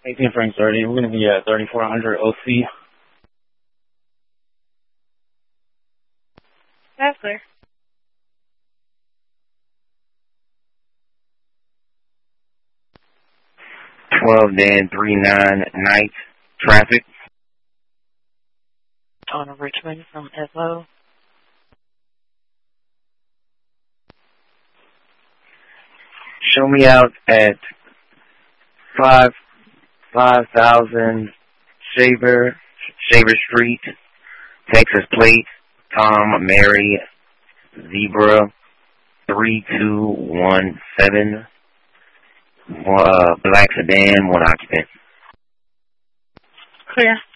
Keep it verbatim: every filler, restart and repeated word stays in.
eighteen Frank thirty. We're going to be at thirty-four hundred O C. That's clear. twelve then three nine night traffic. On Richmond from F O. Show me out at five five thousand Shaver Shaver Street, Texas plate, Tom Mary Zebra three two one seven. Uh, black sedan, one occupant. Clear.